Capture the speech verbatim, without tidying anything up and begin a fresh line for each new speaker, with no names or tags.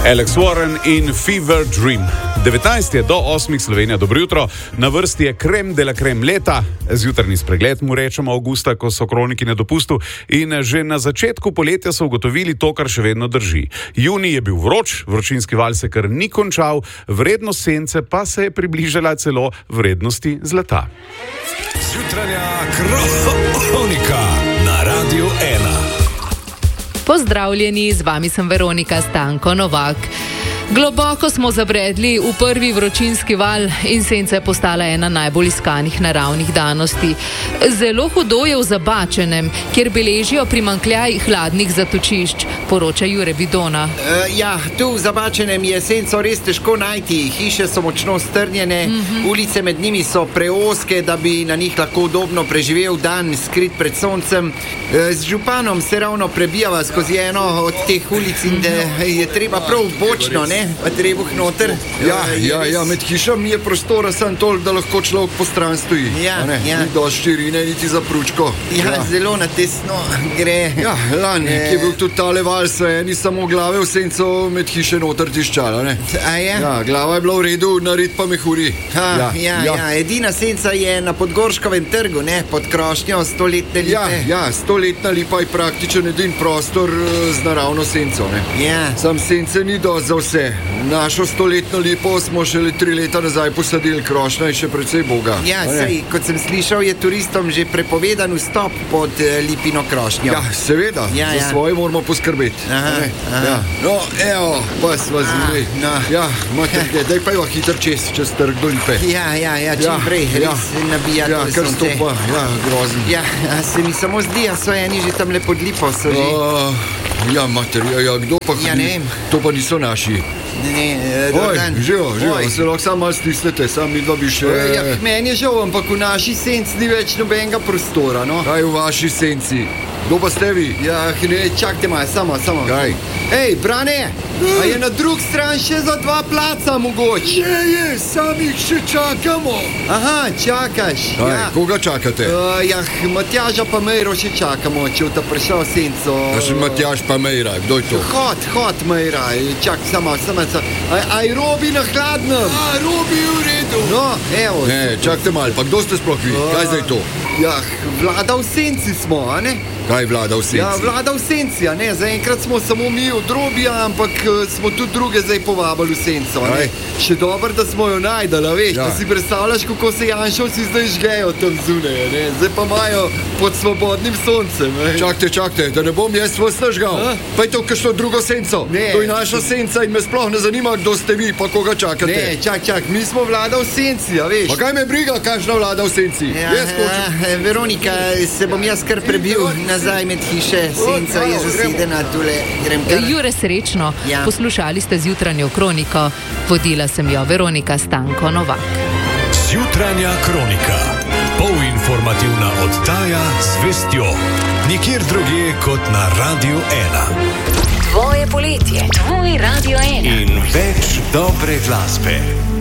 Alex Warren in Fever Dream. devetnajst je do osmih, Slovenija, dobro jutro. Na vrsti je krem de la krem leta. Zjutrajni spregled mu rečemo avgusta, ko so kroniki na dopustu. In že na začetku poletja so ugotovili to, kar še vedno drži. Junij je bil vroč, vročinski val se kar ni končal, vrednost sence pa se je približala celo vrednosti zlata.
Zjutranja kronika na Radiu ena.
Pozdravljeni, z vami sem Veronika Stanko Novak. Globoko smo zabredli v prvi vročinski val in senca je postala ena najbolj iskanih naravnih danosti. Zelo hudo je v Zabačenem, kjer beležijo primanjkljaj hladnih zatočišč, poroča Jure Bidona.
Uh, ja, tu v Zabačenem je senco res težko najti. Hiše so močno strnjene, mm-hmm. ulice med njimi so preozke, da bi na njih lahko udobno preživel dan, skrit pred soncem. Uh, z županom se ravno prebijava skozi eno od teh ulic in da je treba prav bočno, ne? Pa trebuh noter.
Ja, ja, ja, med hišami je prostora samo toliko, da lahko človek po stran stoji.
Ja, ja.
Ni dosti širine, niti za pručko.
Ja, ja, zelo na tesno gre.
Ja, lani, e... ki je bil tudi tale val, so eni samo glave v senco med hiše noter tiščala, ne?
A je?
Ja, glava je bila v redu, narit pa mehuri.
Ha, ja, ja, ja, ja, edina senca je na Podgorškovem trgu, ne? Pod krošnjo stoletne lipe.
Ja, ja, stoletna lipa je praktičen edin prostor z naravno senco, ne?
Ja.
Sam sence ni dosti za vse. Našo stoletno lipo smo šele tri leta nazaj posadili, krošnja je še precej boga.
Ja, sej, kot sem slišal, je turistom že prepovedan vstop pod uh, lipino krošnjo.
Ja, seveda,
ja,
za
ja.
svoje moramo poskrbeti.
Aha, aha.
Ja. No, evo, pa sva zili.
No.
Ja, imate gde, daj pa jo hitro čez, čez trg do lipe.
Ja, ja, ja, čim
ja,
prej, res
ja.
nabija
ja,
to
kar
sonce.
stopa, ja, grozen.
Ja, se mi samo zdi, a so eni že tamle pod lipo, so že.
Uh, ja, mater, ja, ja, kdo pa
ja, ne vem.
To pa niso naši.
Ne, ne,
Oj, živo, živo, se lahko samo malo stisnete, sam mi dva bi še...
Ja, meni je žal, ampak v naši senci ni več nobenega prostora, no.
Kaj v vaši senci? Kdo pa ste vi?
Ja, ne, čakajte malo, samo, samo.
Kaj?
Ej, Brane, a je na drug stran še za dva placa mogoče?
Je, je, sam jih še čakamo.
Aha, čakaš.
Kaj,
ja.
Koga čakate?
Uh, ja, Matjaža pa Mejro še čakamo, če v ta prišel senco.
A še Matjaž pa Mejra, kdo je to?
Hod, hod, Mejra, čak, samo, samo, samo. Aj, aj Robi na hladnem.
A, Robi v redu.
No, evo.
Ne, čakajte malo, pa kdo ste sploh vi? Uh, Kaj zdaj to?
Ja, vlada v senci smo, a ne?
Kaj vlada v senci?
Ja, vlada v senci, a ne? Zaenkrat smo samo mi od Robija, ampak uh, smo tudi druge zdaj povabili v senco, a ne? Še dobro, da smo jo najdali, veš, ja. Da si predstavljaš, kako se Janšovci zdaj žgejo tam zunaj, ne? Zdaj pa imajo pod svobodnim soncem, ne?
Čakajte, čakajte, da ne bom jaz vas nažgal. Pa je to kakšno drugo senco.
Ne.
To je naša senca in me sploh ne zanima, kdo ste vi, pa koga čakate.
Ne, čak, čak, mi smo vlada v senci, a veš?
Pa kaj me briga, kakšna vlada v senci?
Ja, ja, Veronika, se bom jaz kar prebil nazaj med hiše, senca je zasedena, tule grem kar.
Jure, srečno,
ja.
Poslušali ste zjutranjo kroniko, vodila sem jo Veronika Stanko Novak.
Zjutranja kronika, polinformativna oddaja z vestjo, nikjer drugje kot na Radiu ena.
Tvoje poletje, tvoj Radio ena.
In več dobre glasbe.